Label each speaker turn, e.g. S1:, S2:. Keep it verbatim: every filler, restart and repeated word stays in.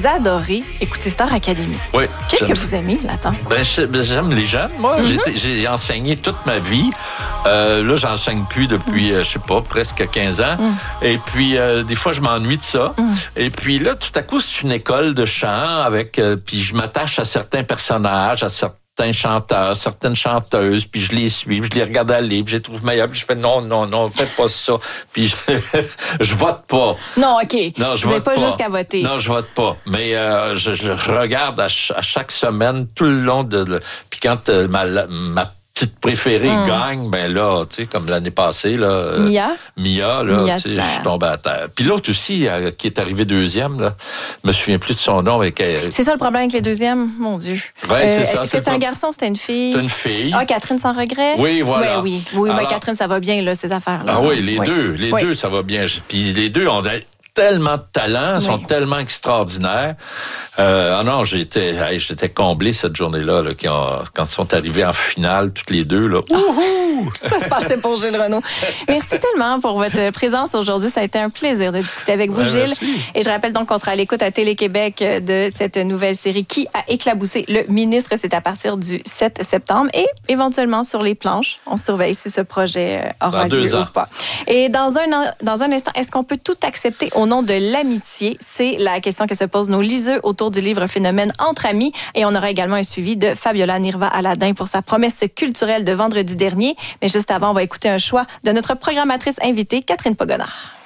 S1: adorez écouter Star Academy.
S2: Oui.
S1: Qu'est-ce que vous aimez là-dedans?
S2: Ben, j'aime les jeunes. Moi, mm-hmm. j'ai enseigné toute ma vie. Euh, là, j'enseigne plus depuis, mm. euh, je sais pas, presque quinze ans. Mm. Et puis, euh, des fois, je m'ennuie de ça. Mm. Et puis là, tout à coup, c'est une école de chant avec... Euh, puis je m'attache à certains personnages, à certains certains chanteurs, certaines chanteuses, puis je les suis, puis je les regarde aller, puis je les trouve meilleurs, puis je fais non, non, non, faites pas ça. Puis je, je vote pas.
S1: Non, OK.
S2: Non, je
S1: Vous
S2: vote
S1: n'avez pas
S2: pas
S1: jusqu'à voter.
S2: Non, je vote pas. Mais euh, je, je regarde à, ch- à chaque semaine, tout le long de... de puis quand euh, ma, ma petite préférée mm. gagne, ben là, tu sais, comme l'année passée, là...
S1: Mia?
S2: Mia, là, tu sais, je suis tombé à terre. Puis l'autre aussi, euh, qui est arrivé deuxième, là, je me souviens plus de son nom. Avec, euh...
S1: C'est ça le problème avec les deuxièmes? Mon Dieu.
S2: Oui, euh, c'est ça.
S1: Est-ce que c'est un garçon ou c'était une fille?
S2: C'est une fille.
S1: Ah, Catherine sans regret?
S2: Oui, voilà.
S1: Oui, oui. Oui,
S2: Alors...
S1: mais Catherine, ça va bien, là, ces affaires-là.
S2: Ah oui, les
S1: oui.
S2: deux. Les
S1: oui.
S2: deux, ça va bien. Puis les deux ont tellement de talent, sont
S1: oui.
S2: tellement extraordinaires. Euh, ah non, j'étais, hey, j'étais comblé cette journée-là, là, qui ont, quand ils sont arrivés en finale, toutes les deux. Là.
S1: Ouhou! Ça se passait pour Gilles Renaud. Merci tellement pour votre présence aujourd'hui. Ça a été un plaisir de discuter avec vous, ouais, Gilles.
S2: Merci.
S1: Et je rappelle donc qu'on sera à l'écoute à Télé-Québec de cette nouvelle série Qui a éclaboussé le ministre. C'est à partir du sept septembre et éventuellement sur les planches. On surveille si ce projet aura
S2: dans
S1: lieu
S2: deux ans.
S1: ou pas. Et dans un, dans un instant, est-ce qu'on peut tout accepter au nom de l'amitié? C'est la question que se posent nos liseux autour du livre Phénomène entre amis. Et on aura également un suivi de Fabiola Nirva-Aladin pour sa promesse culturelle de vendredi dernier. Mais juste avant, on va écouter un choix de notre programmatrice invitée, Catherine Pogonard.